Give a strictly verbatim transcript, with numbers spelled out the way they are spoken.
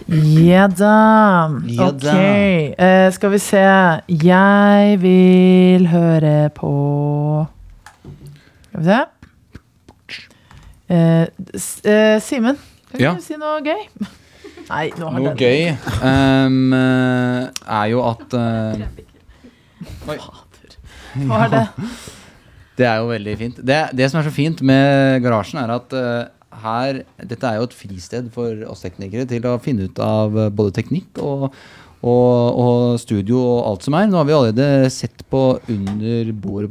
Ja da. Ja Ok. da. Eh, skal vi se. Jeg vil høre på Skal vi se. Eh, S- eh, Simen, kan Ja. du si noe gøy? Nei, nå har Noe den. gøy um, eh, er jo at uh, Oi. Hva er det? Det er jo veldig fint. Det, det som er så fint med garasjen er at uh, her, dette er jo et fristed for oss teknikere til å finne ut av uh, både teknikk og, og, og studio og alt som er. Nå har vi allerede sett på under bordet